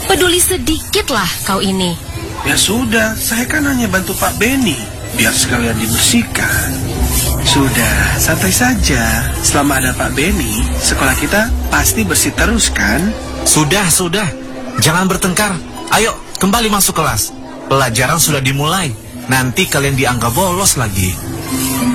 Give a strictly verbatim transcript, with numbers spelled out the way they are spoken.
Peduli sedikitlah kau ini. Ya sudah, saya kan hanya bantu Pak Benny, biar sekalian dibersihkan. Sudah, santai saja. Selama ada Pak Benny, sekolah kita pasti bersih terus kan? Sudah, sudah. Jangan bertengkar. Ayo, kembali masuk kelas. Pelajaran sudah dimulai. Nanti kalian dianggap bolos lagi.